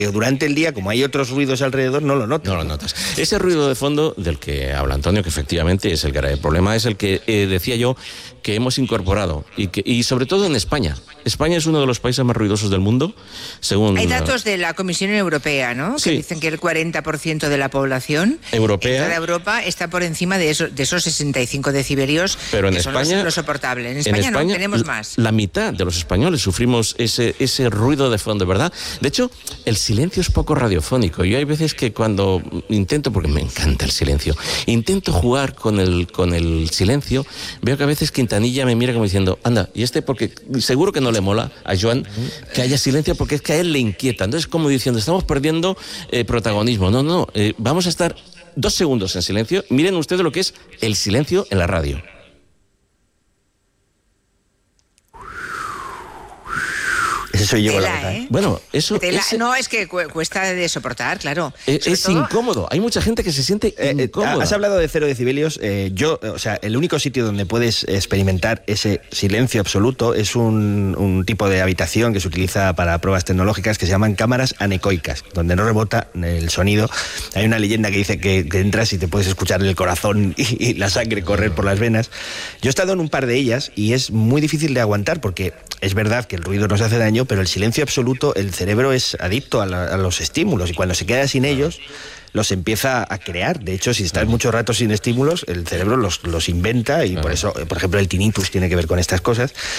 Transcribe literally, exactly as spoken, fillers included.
durante el día, como hay otros ruidos alrededor, no lo notas. No lo notas. Ese ruido de fondo del que habla Antonio, que efectivamente es el grave problema, es el que eh, decía yo que hemos incorporado y, que, y sobre todo en España. España es uno de los países más ruidosos del mundo, según... Hay datos de la Comisión Europea, ¿no? Sí. Que dicen que el cuarenta por ciento de la población europea en toda Europa está por encima de, eso, de esos sesenta y cinco decibelios, pero en que son España, lo, lo soportable. En España, en España no, tenemos la, más. La mitad de los españoles sufrimos ese, ese ruido de fondo, ¿verdad? De hecho, el silencio es poco radiofónico. Yo hay veces que cuando intento, porque me encanta el silencio, intento jugar con el, con el silencio, veo que a veces Quintanilla me mira como diciendo, anda, y este porque seguro que no le mola a Joan que haya silencio porque es que a él le inquieta. Entonces, como diciendo, estamos perdiendo eh, protagonismo. No, no, eh, vamos a estar dos segundos en silencio. Miren ustedes lo que es el silencio en la radio. Ese soy yo con la Tela, boca, ¿eh? Bueno, eso Tela. ese- No, es que cu- cuesta de soportar, claro. es, Sobre es todo- incómodo. Hay mucha gente que se siente Eh, eh, incómoda. has hablado de cero decibelios. Eh, yo, o sea, el único sitio donde puedes experimentar ese silencio absoluto es un, un tipo de habitación que se utiliza para pruebas tecnológicas que se llaman cámaras anecoicas, donde no rebota el sonido. Hay una leyenda que dice que, que entras y te puedes escuchar el corazón y, y la sangre correr por las venas. Yo he estado en un par de ellas y es muy difícil de aguantar porque es verdad que el ruido nos hace daño, pero el silencio absoluto, el cerebro es adicto a, la, a los estímulos y cuando se queda sin ellos los empieza a crear. De hecho, si estás mucho rato sin estímulos, el cerebro los, los inventa y por eso, por ejemplo, el tinnitus tiene que ver con estas cosas.